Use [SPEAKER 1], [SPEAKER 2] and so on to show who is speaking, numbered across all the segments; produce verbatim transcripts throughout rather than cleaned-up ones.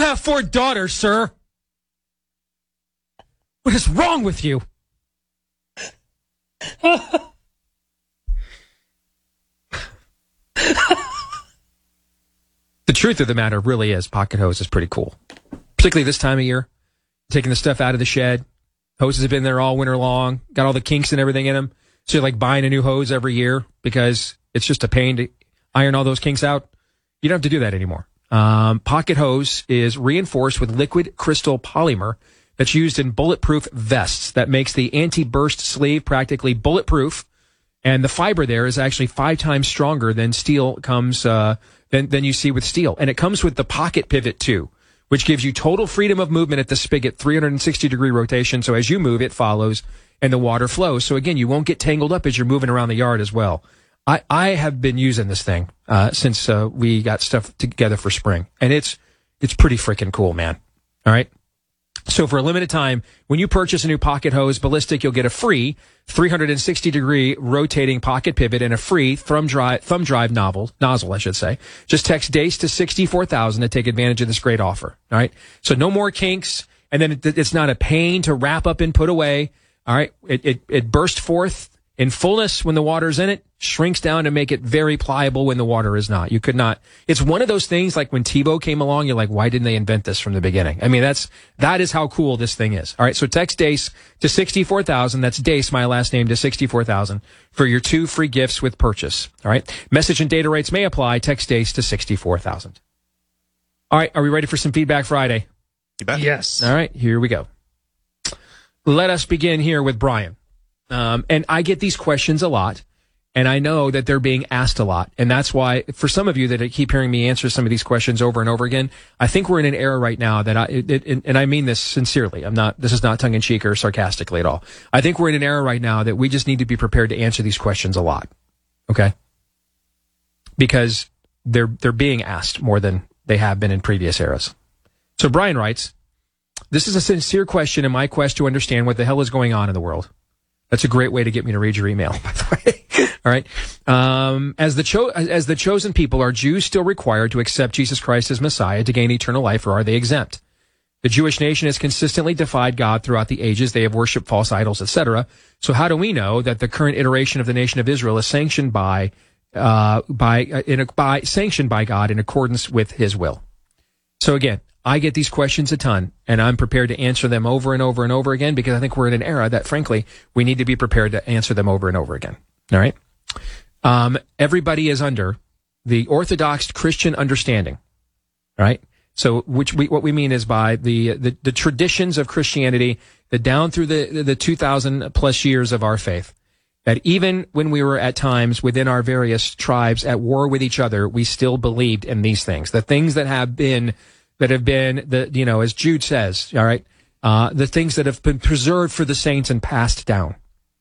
[SPEAKER 1] have four daughters, sir. What is wrong with you? The truth of the matter really is pocket hose is pretty cool. Particularly this time of year. Taking the stuff out of the shed. Hoses have been there all winter long. Got all the kinks and everything in them. So you're like buying a new hose every year because it's just a pain to iron all those kinks out. You don't have to do that anymore. Um, pocket hose is reinforced with liquid crystal polymer that's used in bulletproof vests. That makes the anti-burst sleeve practically bulletproof. And the fiber there is actually five times stronger than steel comes, uh, than, than you see with steel. And it comes with the pocket pivot too, which gives you total freedom of movement at the spigot, three hundred sixty degree rotation. So as you move, it follows and the water flows. So again, you won't get tangled up as you're moving around the yard as well. I, I have been using this thing, uh, since, uh, we got stuff together for spring, and it's, it's pretty freaking cool, man. All right. So for a limited time, when you purchase a new pocket hose Ballistic, you'll get a free three hundred sixty degree rotating pocket pivot and a free thumb drive, thumb drive nozzle, nozzle, I should say. Just text DACE to sixty-four thousand to take advantage of this great offer. All right. So no more kinks. And then it, it's not a pain to wrap up and put away. All right. It, it, it bursts forth in fullness when the water's in it, shrinks down to make it very pliable when the water is not. You could not. It's one of those things like when TiVo came along, you're like, why didn't they invent this from the beginning? I mean, that's, that is how cool this thing is. All right. So text DACE to sixty-four thousand. That's DACE, my last name, to sixty-four thousand for your two free gifts with purchase. All right. Message and data rates may apply. Text DACE to sixty-four thousand. All right. Are we ready for some Feedback Friday?
[SPEAKER 2] You bet.
[SPEAKER 1] Yes. All right. Here we go. Let us begin here with Brian. Um, and I get these questions a lot, and I know that they're being asked a lot. And that's why, for some of you that keep hearing me answer some of these questions over and over again, I think we're in an era right now that I, it, it, and I mean this sincerely. I'm not, this is not tongue in cheek or sarcastically at all. I think we're in an era right now that we just need to be prepared to answer these questions a lot. Okay? Because they're, they're being asked more than they have been in previous eras. So Brian writes, this is a sincere question in my quest to understand what the hell is going on in the world. That's a great way to get me to read your email, by the way. All right. Um, as the cho- as the chosen people, are Jews still required to accept Jesus Christ as Messiah to gain eternal life, or are they exempt? The Jewish nation has consistently defied God throughout the ages. They have worshipped false idols, et cetera. So how do we know that the current iteration of the nation of Israel is sanctioned by uh, by uh, in a, by sanctioned by God in accordance with His will? So again, I get these questions a ton, and I'm prepared to answer them over and over and over again because I think we're in an era that, frankly, we need to be prepared to answer them over and over again. All right? Um, everybody is under the Orthodox Christian understanding, right? So which we, what we mean is by the, the, the traditions of Christianity, that down through the, the two thousand plus years of our faith, that even when we were at times within our various tribes at war with each other, we still believed in these things. The things that have been that have been, the you know, as Jude says, all right, uh, the things that have been preserved for the saints and passed down.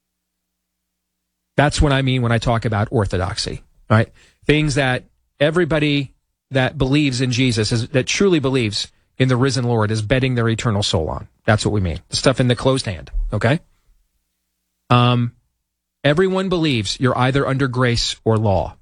[SPEAKER 1] That's what I mean when I talk about orthodoxy, all right? Things that everybody that believes in Jesus, is, that truly believes in the risen Lord, is betting their eternal soul on. That's what we mean. The stuff in the closed hand, okay? Um, everyone believes you're either under grace or law.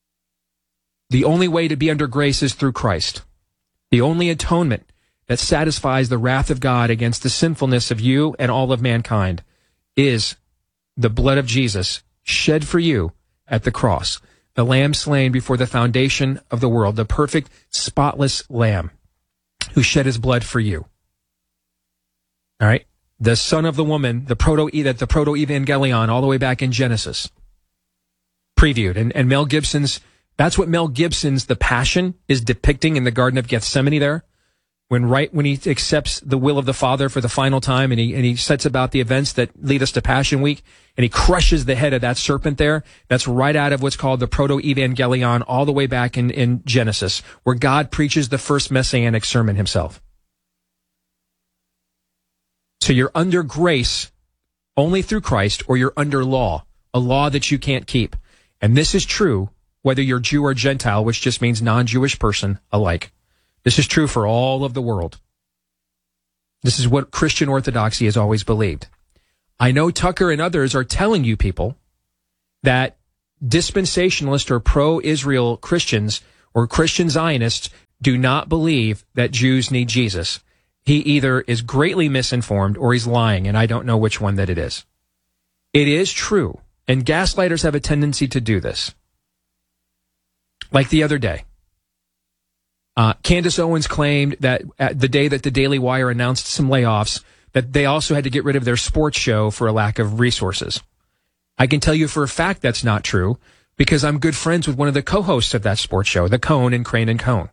[SPEAKER 1] The only way to be under grace is through Christ. The only atonement that satisfies the wrath of God against the sinfulness of you and all of mankind is the blood of Jesus shed for you at the cross, the lamb slain before the foundation of the world, the perfect, spotless lamb who shed his blood for you. All right? The son of the woman, the proto that the proto-evangelion all the way back in Genesis previewed. And, and Mel Gibson's That's what Mel Gibson's The Passion is depicting in the Garden of Gethsemane there. When right when he accepts the will of the Father for the final time, and he and he sets about the events that lead us to Passion Week, and he crushes the head of that serpent there. That's right out of what's called the Proto-Evangelion, all the way back in, in Genesis, where God preaches the first messianic sermon himself. So you're under grace only through Christ, or you're under law, a law that you can't keep. And this is true whether you're Jew or Gentile, which just means non-Jewish person alike. This is true for all of the world. This is what Christian orthodoxy has always believed. I know Tucker and others are telling you people that dispensationalist or pro-Israel Christians or Christian Zionists do not believe that Jews need Jesus. He either is greatly misinformed or he's lying, and I don't know which one that it is. It is true, and gaslighters have a tendency to do this. Like the other day, uh, Candace Owens claimed that at the day that the Daily Wire announced some layoffs, that they also had to get rid of their sports show for a lack of resources. I can tell you for a fact that's not true, because I'm good friends with one of the co-hosts of that sports show, the Cohn and Crane and Cohn.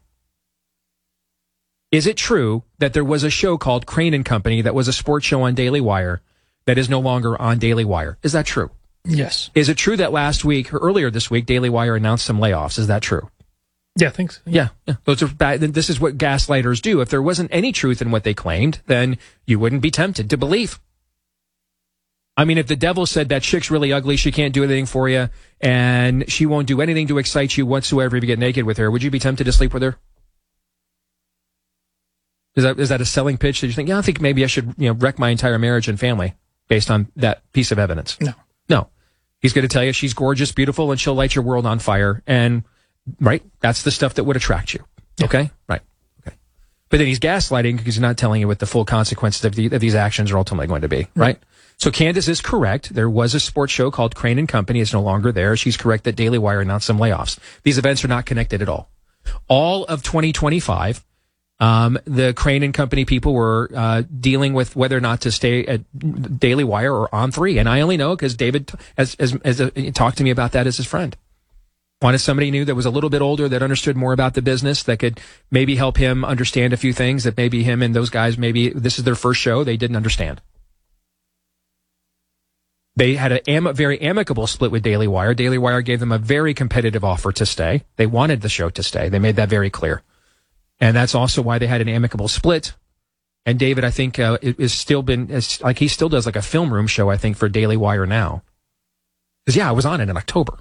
[SPEAKER 1] Is it true that there was a show called Crane and Company that was a sports show on Daily Wire that is no longer on Daily Wire? Is that true?
[SPEAKER 2] Yes.
[SPEAKER 1] Is it true that last week or earlier this week, Daily Wire announced some layoffs? Is that true?
[SPEAKER 2] Yeah, I think so.
[SPEAKER 1] Yeah. yeah. Those are bad. This is what gaslighters do. If there wasn't any truth in what they claimed, then you wouldn't be tempted to believe. I mean, if the devil said that chick's really ugly, she can't do anything for you, and she won't do anything to excite you whatsoever if you get naked with her, would you be tempted to sleep with her? Is that is that a selling pitch that you think, yeah, I think maybe I should, you know, wreck my entire marriage and family based on that piece of evidence?
[SPEAKER 2] No.
[SPEAKER 1] No. He's going to tell you she's gorgeous, beautiful, and she'll light your world on fire. And, right, that's the stuff that would attract you.
[SPEAKER 2] Yeah.
[SPEAKER 1] Okay? Right. Okay. But then he's gaslighting because he's not telling you what the full consequences of, the, of these actions are ultimately going to be. Right? right? So Candace is correct. There was a sports show called Crane and Company. It's no longer there. She's correct that Daily Wire announced some layoffs. These events are not connected at all. All of twenty twenty-five, Um, the Crane and Company people were uh, dealing with whether or not to stay at Daily Wire or On three. And I only know because David has, has, has uh, talked to me about that as his friend. Wanted somebody he knew that was a little bit older, that understood more about the business, that could maybe help him understand a few things that maybe him and those guys, maybe this is their first show, they didn't understand. They had a am- very amicable split with Daily Wire. Daily Wire gave them a very competitive offer to stay. They wanted the show to stay. They made that very clear. And that's also why they had an amicable split. And David, I think, uh, is still been, is, like, he still does like a film room show, I think, for Daily Wire now. Because, yeah, I was on it in October.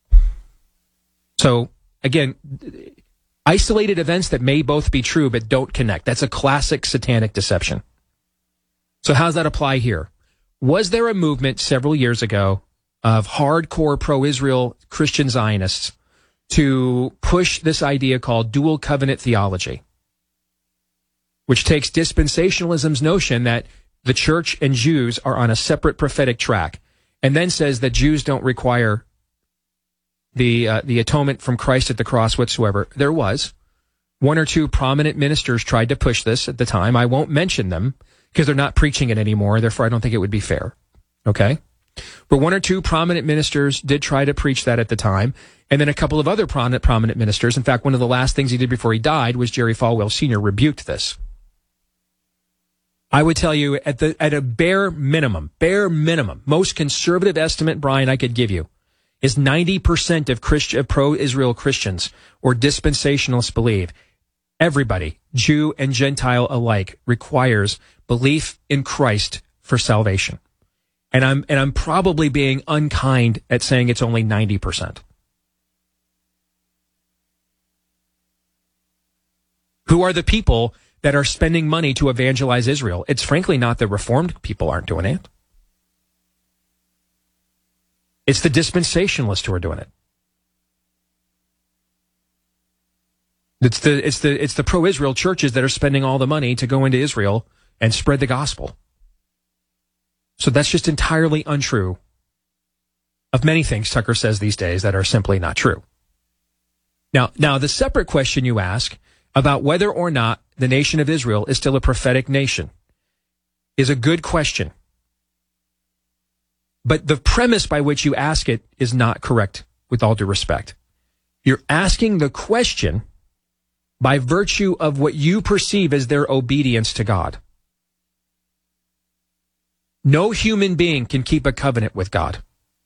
[SPEAKER 1] So, again, isolated events that may both be true but don't connect. That's a classic satanic deception. So how does that apply here? Was there a movement several years ago of hardcore pro-Israel Christian Zionists to push this idea called dual covenant theology, which takes dispensationalism's notion that the church and Jews are on a separate prophetic track, and then says that Jews don't require the uh, the atonement from Christ at the cross whatsoever? There was. One or two prominent ministers tried to push this at the time. I won't mention them because they're not preaching it anymore, therefore I don't think it would be fair. Okay? But one or two prominent ministers did try to preach that at the time. And then a couple of other prominent, prominent ministers. In fact, one of the last things he did before he died was Jerry Falwell Senior rebuked this. I would tell you at the at a bare minimum, bare minimum, most conservative estimate, Brian, I could give you is ninety percent of Christian, pro-Israel Christians or dispensationalists believe everybody, Jew and Gentile alike, requires belief in Christ for salvation. And I'm and I'm probably being unkind at saying it's only ninety percent. Who are the people that are spending money to evangelize Israel? It's frankly not the Reformed people aren't doing it. It's the dispensationalists who are doing it. It's the it's the it's the pro-Israel churches that are spending all the money to go into Israel and spread the gospel. So that's just entirely untrue of many things Tucker says these days that are simply not true. Now, now the separate question you ask about whether or not the nation of Israel is still a prophetic nation is a good question. But the premise by which you ask it is not correct, with all due respect. You're asking the question by virtue of what you perceive as their obedience to God. No human being can keep a covenant with God.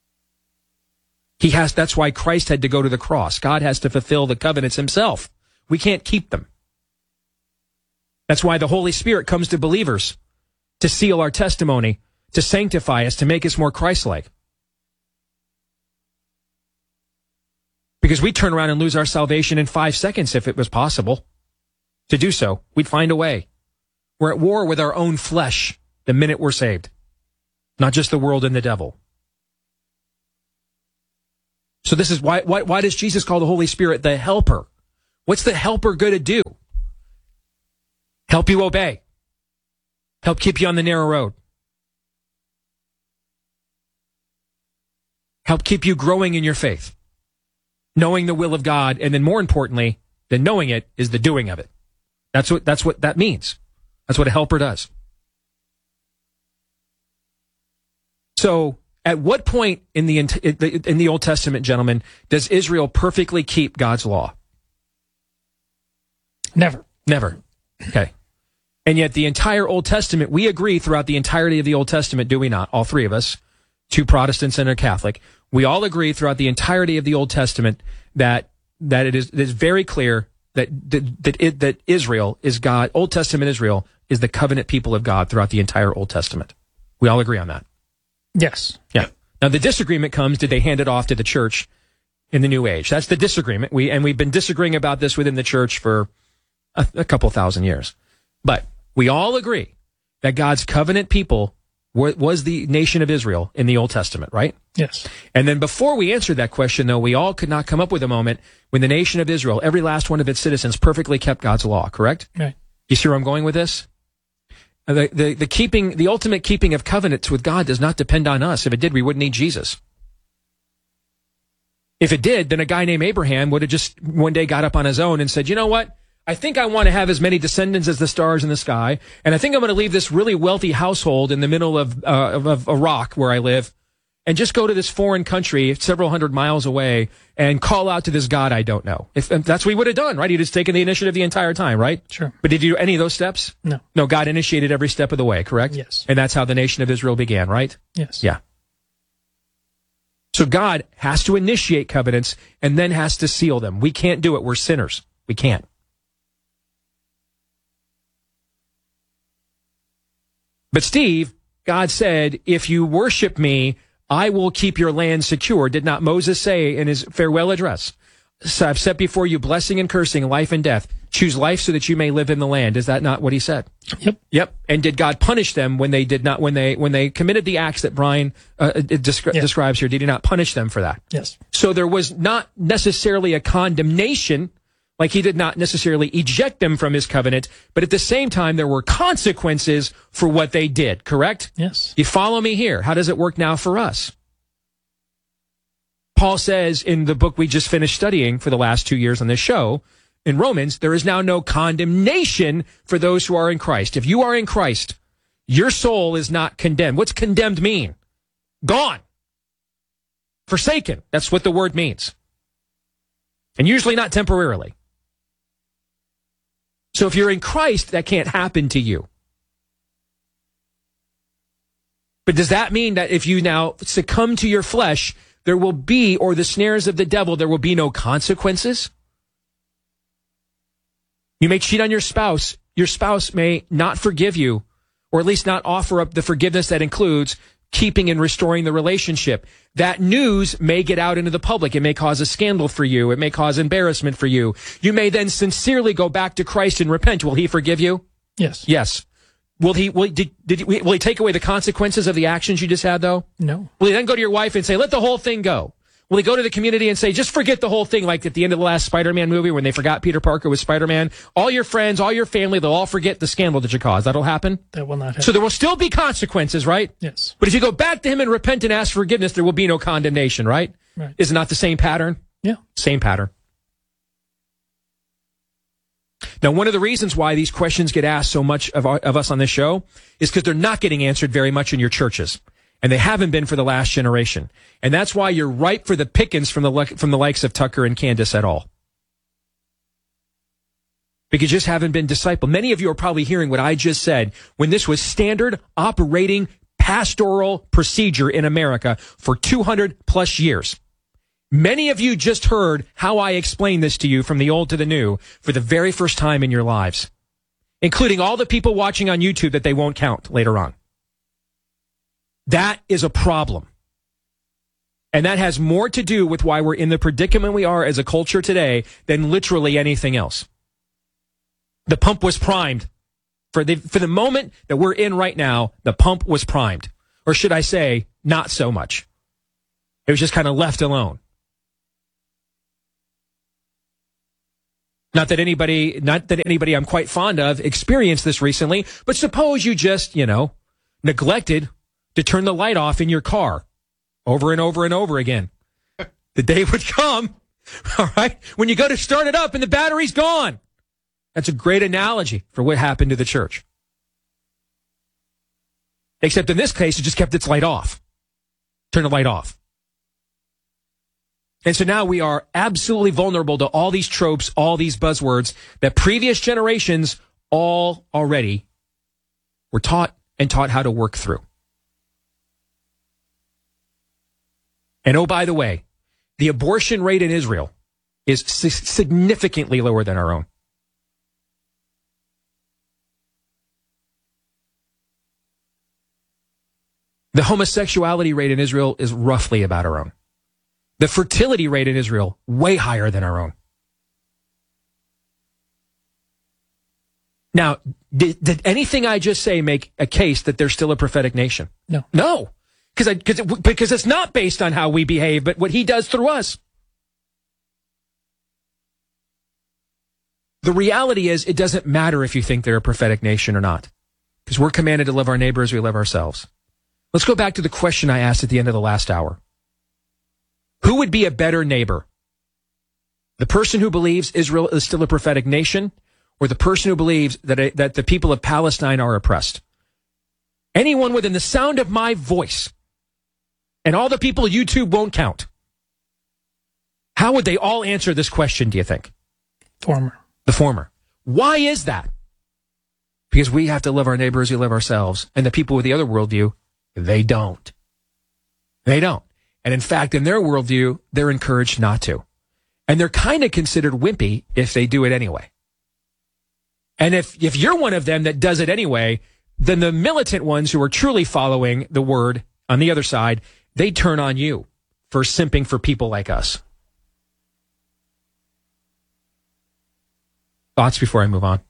[SPEAKER 1] He has, that's why Christ had to go to the cross. God has to fulfill the covenants himself. We can't keep them. That's why the Holy Spirit comes to believers to seal our testimony, to sanctify us, to make us more Christ-like. Because we turn around and lose our salvation in five seconds if it was possible to do so. We'd find a way. We're at war with our own flesh the minute we're saved, not just the world and the devil. So this is why, why, why does Jesus call the Holy Spirit the helper? What's the helper going to do? Help you obey. Help keep you on the narrow road. Help keep you growing in your faith. Knowing the will of God, and then more importantly than knowing it is the doing of it. That's what, that's what that means. That's what a helper does. So, at what point in the in the Old Testament, gentlemen, does Israel perfectly keep God's law?
[SPEAKER 2] Never.
[SPEAKER 1] Never. Okay. And yet the entire Old Testament, we agree throughout the entirety of the Old Testament, do we not? All three of us, two Protestants and a Catholic, we all agree throughout the entirety of the Old Testament that that it is, it is very clear that that that, it, that Israel is God. Old Testament Israel is the covenant people of God throughout the entire Old Testament. We all agree on that.
[SPEAKER 2] Yes.
[SPEAKER 1] Yeah. Now the disagreement comes: did they hand it off to the church in the New Age? That's the disagreement. We and we've been disagreeing about this within the church for a, a couple thousand years, but we all agree that God's covenant people were, was the nation of Israel in the Old Testament, right?
[SPEAKER 2] Yes.
[SPEAKER 1] And then before we answered that question, though, we all could not come up with a moment when the nation of Israel, every last one of its citizens, perfectly kept God's law. Correct?
[SPEAKER 2] Right.
[SPEAKER 1] You see where I'm going with this? The, the, the keeping, the ultimate keeping of covenants with God does not depend on us. If it did, we wouldn't need Jesus. If it did, then a guy named Abraham would have just one day got up on his own and said, you know what? I think I want to have as many descendants as the stars in the sky, and I think I'm going to leave this really wealthy household in the middle of, uh, of, of Iraq, where I live, and just go to this foreign country several hundred miles away and call out to this God I don't know. If, if that's what he would have done, right? He'd just taken the initiative the entire time, right?
[SPEAKER 2] Sure.
[SPEAKER 1] But did you do any of those steps?
[SPEAKER 2] No.
[SPEAKER 1] No, God initiated every step of the way, correct?
[SPEAKER 2] Yes.
[SPEAKER 1] And that's how the nation of Israel began, right?
[SPEAKER 2] Yes.
[SPEAKER 1] Yeah. So God has to initiate covenants and then has to seal them. We can't do it. We're sinners. We can't. But Steve, God said, if you worship me, I will keep your land secure. Did not Moses say in his farewell address, so I've set before you blessing and cursing, life and death. Choose life so that you may live in the land. Is that not what he said?
[SPEAKER 2] Yep.
[SPEAKER 1] Yep. And did God punish them when they did not, when they, when they committed the acts that Brian uh, descri-
[SPEAKER 2] yes.
[SPEAKER 1] describes here? Did he not punish them for that?
[SPEAKER 2] Yes.
[SPEAKER 1] So there was not necessarily a condemnation, like he did not necessarily eject them from his covenant, but at the same time, there were consequences for what they did, correct?
[SPEAKER 2] Yes.
[SPEAKER 1] You follow me here? How does it work now for us? Paul says in the book we just finished studying for the last two years on this show, in Romans, there is now no condemnation for those who are in Christ. If you are in Christ, your soul is not condemned. What's condemned mean? Gone. Forsaken. That's what the word means. And usually not temporarily. So if you're in Christ, that can't happen to you. But does that mean that if you now succumb to your flesh, there will be, or the snares of the devil, there will be no consequences? You may cheat on your spouse. Your spouse may not forgive you, or at least not offer up the forgiveness that includes keeping and restoring the relationship. That news may get out into the public. It may cause a scandal for you. It may cause embarrassment for you. You may then sincerely go back to Christ and repent. Will he forgive you?
[SPEAKER 2] Yes.
[SPEAKER 1] Yes. Will he, will, did, did, will he take away the consequences of the actions you just had, though?
[SPEAKER 2] No.
[SPEAKER 1] Will he then go to your wife and say, let the whole thing go? Will he go to the community and say, just forget the whole thing, like at the end of the last Spider-Man movie when they forgot Peter Parker was Spider-Man? All your friends, all your family, they'll all forget the scandal that you caused. That'll happen?
[SPEAKER 2] That will not happen.
[SPEAKER 1] So there will still be consequences, right?
[SPEAKER 2] Yes.
[SPEAKER 1] But if you go back to him and repent and ask forgiveness, there will be no condemnation, right?
[SPEAKER 2] Right.
[SPEAKER 1] Is it not the same pattern?
[SPEAKER 2] Yeah.
[SPEAKER 1] Same pattern. Now, one of the reasons why these questions get asked so much of, our, of us on this show is because they're not getting answered very much in your churches. And they haven't been for the last generation. And that's why you're ripe for the pickings from the, from the likes of Tucker and Candace at all. Because you just haven't been discipled. Many of you are probably hearing what I just said when this was standard operating pastoral procedure in America for two hundred plus years. Many of you just heard how I explained this to you from the old to the new for the very first time in your lives, including all the people watching on YouTube that they won't count later on. That is a problem. And that has more to do with why we're in the predicament we are as a culture today than literally anything else. The pump was primed. For the, for the moment that we're in right now, the pump was primed. Or should I say, not so much. It was just kind of left alone. Not that anybody, not that anybody I'm quite fond of experienced this recently, but suppose you just, you know, neglected to turn the light off in your car over and over and over again. The day would come, all right, when you go to start it up and the battery's gone. That's a great analogy for what happened to the church. Except in this case, it just kept its light off. Turn the light off. And so now we are absolutely vulnerable to all these tropes, all these buzzwords that previous generations all already were taught and taught how to work through. And oh, by the way, the abortion rate in Israel is significantly lower than our own. The homosexuality rate in Israel is roughly about our own. The fertility rate in Israel, way higher than our own. Now, did, did anything I just say make a case that they're still a prophetic nation?
[SPEAKER 2] No.
[SPEAKER 1] No. Because I, cause it, because it's not based on how we behave, but what he does through us. The reality is, it doesn't matter if you think they're a prophetic nation or not. Because we're commanded to love our neighbor as we love ourselves. Let's go back to the question I asked at the end of the last hour. Who would be a better neighbor? The person who believes Israel is still a prophetic nation, or the person who believes that, that the people of Palestine are oppressed? Anyone within the sound of my voice, and all the people YouTube won't count, how would they all answer this question, do you think?
[SPEAKER 2] Former.
[SPEAKER 1] The former. Why is that? Because we have to love our neighbor as we love ourselves, and the people with the other worldview, they don't. They don't. And in fact, in their worldview, they're encouraged not to. And they're kind of considered wimpy if they do it anyway. And if, if you're one of them that does it anyway, then the militant ones who are truly following the word on the other side, they turn on you for simping for people like us. Thoughts before I move on?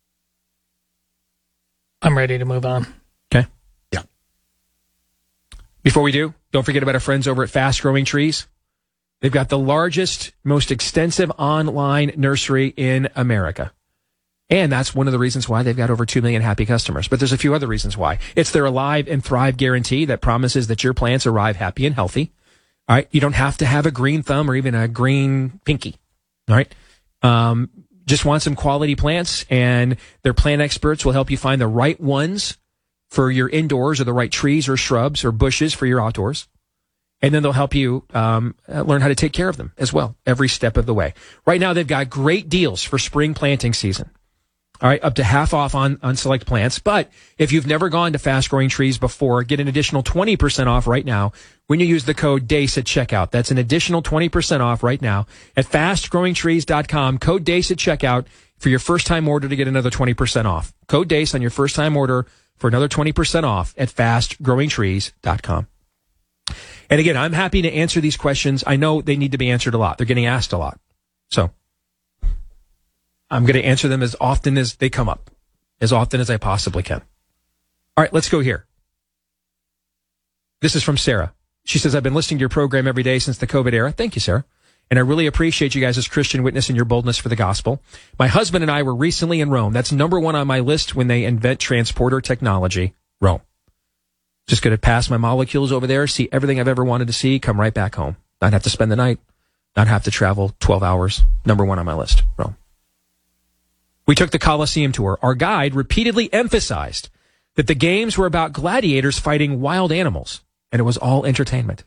[SPEAKER 2] I'm ready to move on.
[SPEAKER 1] Okay. Yeah. Before we do, don't forget about our friends over at Fast Growing Trees. They've got the largest, most extensive online nursery in America. And that's one of the reasons why they've got over two million happy customers. But there's a few other reasons why. It's their Alive and Thrive guarantee that promises that your plants arrive happy and healthy. All right. You don't have to have a green thumb or even a green pinky. All right. Um, just want some quality plants, and their plant experts will help you find the right ones for your indoors, or the right trees or shrubs or bushes for your outdoors. And then they'll help you um, learn how to take care of them as well, every step of the way. Right now, they've got great deals for spring planting season. All right, up to half off on, on select plants. But if you've never gone to Fast Growing Trees before, get an additional twenty percent off right now when you use the code DACE at checkout. That's an additional twenty percent off right now at fast growing trees dot com. Code DACE at checkout for your first-time order to get another twenty percent off. Code DACE on your first-time order for another twenty percent off at fast growing trees dot com. And again, I'm happy to answer these questions. I know they need to be answered a lot. They're getting asked a lot. So I'm going to answer them as often as they come up, as often as I possibly can. All right, let's go here. This is from Sarah. She says, I've been listening to your program every day since the COVID era. Thank you, Sarah. And I really appreciate you guys as Christian witness and your boldness for the gospel. My husband and I were recently in Rome. That's number one on my list when they invent transporter technology. Rome. Just going to pass my molecules over there, see everything I've ever wanted to see, come right back home. Not have to spend the night, not have to travel twelve hours. Number one on my list, Rome. We took the Colosseum tour. Our guide repeatedly emphasized that the games were about gladiators fighting wild animals, and it was all entertainment.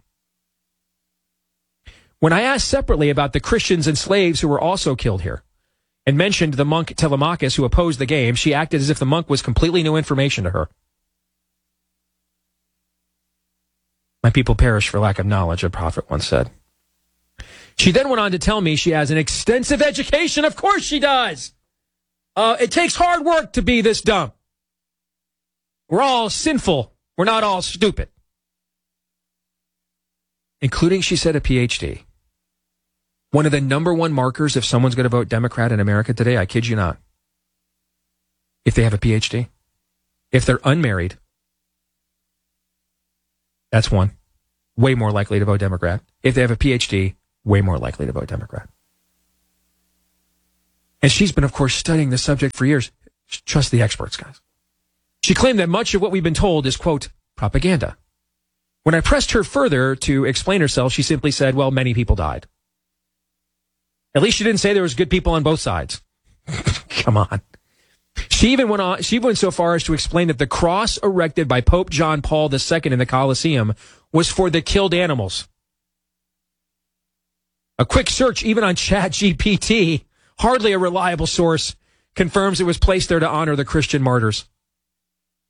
[SPEAKER 1] When I asked separately about the Christians and slaves who were also killed here, and mentioned the monk Telemachus who opposed the game, she acted as if the monk was completely new information to her. My people perish for lack of knowledge, a prophet once said. She then went on to tell me she has an extensive education. Of course she does. Uh, it takes hard work to be this dumb. We're all sinful. We're not all stupid. Including, she said, a P H D. One of the number one markers if someone's going to vote Democrat in America today, I kid you not, if they have a P H D. If they're unmarried, that's one. Way more likely to vote Democrat. If they have a P H D, way more likely to vote Democrat. And she's been, of course, studying the subject for years. Trust the experts, guys. She claimed that much of what we've been told is, quote, propaganda. When I pressed her further to explain herself, she simply said, well, many people died. At least she didn't say there was good people on both sides. Come on. She even went on, she went so far as to explain that the cross erected by Pope John Paul the Second in the Colosseum was for the killed animals. A quick search, even on ChatGPT, hardly a reliable source, confirms it was placed there to honor the Christian martyrs.